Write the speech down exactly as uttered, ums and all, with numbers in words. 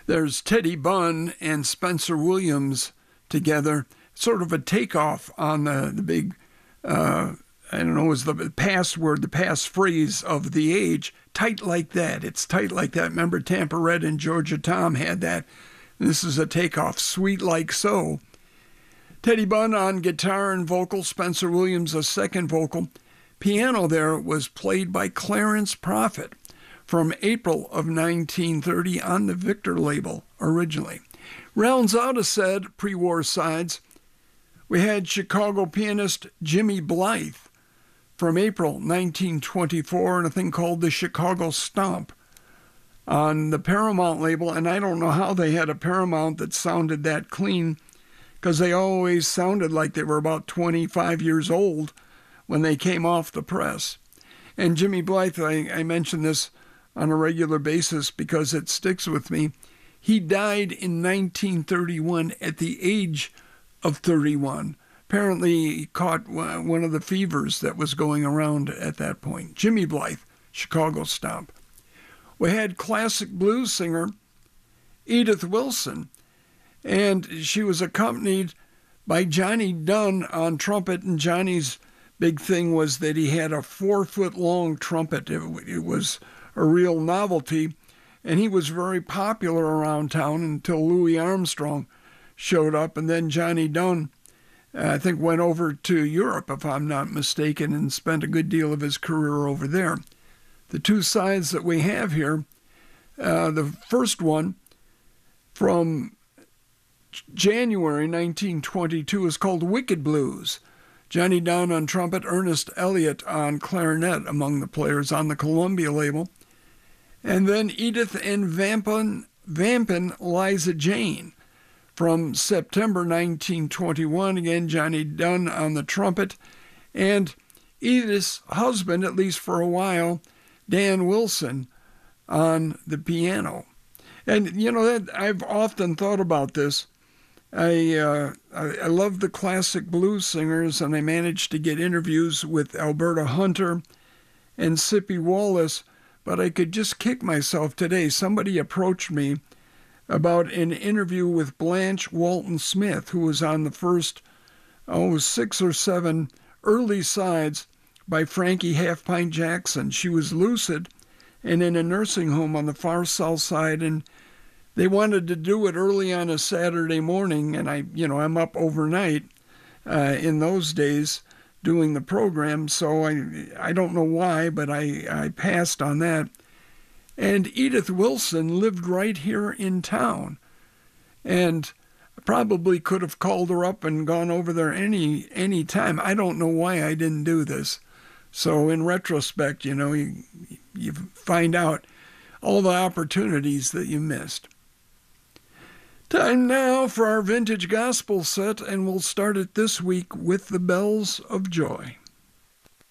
There's Teddy Bunn and Spencer Williams together, sort of a takeoff on the, the big, uh, I don't know, was the password, the passphrase of the age, tight like that. It's tight like that. Remember Tampa Red and Georgia Tom had that. This is a takeoff, sweet like so. Teddy Bunn on guitar and vocal, Spencer Williams a second vocal. Piano there was played by Clarence Prophet from April of nineteen thirty on the Victor label originally. Rounds out a set pre-war sides, we had Chicago pianist Jimmy Blythe from April nineteen twenty-four and a thing called the Chicago Stomp on the Paramount label. And I don't know how they had a Paramount that sounded that clean, because they always sounded like they were about twenty-five years old when they came off the press. And Jimmy Blythe, I, I mention this on a regular basis because it sticks with me. He died in nineteen thirty-one at the age of thirty-one. Apparently he caught one of the fevers that was going around at that point. Jimmy Blythe, Chicago Stomp. We had classic blues singer Edith Wilson, and she was accompanied by Johnny Dunn on trumpet, and Johnny's big thing was that he had a four-foot-long trumpet. It, it was a real novelty, and he was very popular around town until Louis Armstrong showed up, and then Johnny Dunn, uh, I think, went over to Europe, if I'm not mistaken, and spent a good deal of his career over there. The two sides that we have here, uh, the first one from January nineteen twenty-two is called Wicked Blues. Johnny Dunn on trumpet, Ernest Elliott on clarinet among the players on the Columbia label. And then Edith and Vampin, Vampin Liza Jane from September nineteen twenty-one. Again, Johnny Dunn on the trumpet. And Edith's husband, at least for a while, Dan Wilson on the piano. And, you know, that I've often thought about this. I, uh, I I love the classic blues singers, and I managed to get interviews with Alberta Hunter and Sippy Wallace, but I could just kick myself today. Somebody approached me about an interview with Blanche Walton Smith, who was on the first, oh, six or seven early sides by Frankie Half Pint Jackson. She was lucid and in a nursing home on the far south side, and they wanted to do it early on a Saturday morning, and I, you know, I'm up overnight uh, in those days doing the program, so I I don't know why, but I, I passed on that. And Edith Wilson lived right here in town, and I probably could have called her up and gone over there any any time. I don't know why I didn't do this. So in retrospect, you know, you, you find out all the opportunities that you missed. Time now for our vintage gospel set, and we'll start it this week with the Bells of Joy.